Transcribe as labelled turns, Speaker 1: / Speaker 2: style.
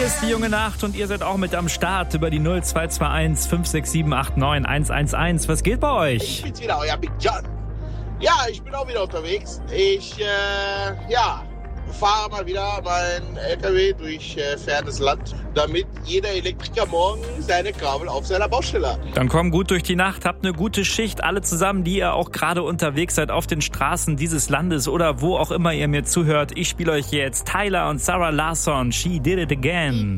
Speaker 1: Hier ist die junge Nacht und ihr seid auch mit am Start über die 0221 567 89 111. Was geht bei euch?
Speaker 2: Ich bin's wieder, euer Big John. Ja, ich bin auch wieder unterwegs. Ich fahre mal wieder meinen LKW durch fernes Land, damit jeder Elektriker morgen seine Kabel auf seiner Baustelle hat.
Speaker 1: Dann komm gut durch die Nacht, habt eine gute Schicht, alle zusammen, die ihr auch gerade unterwegs seid auf den Straßen dieses Landes oder wo auch immer ihr mir zuhört. Ich spiele euch jetzt Tyler und Sarah Larsson, She Did It Again.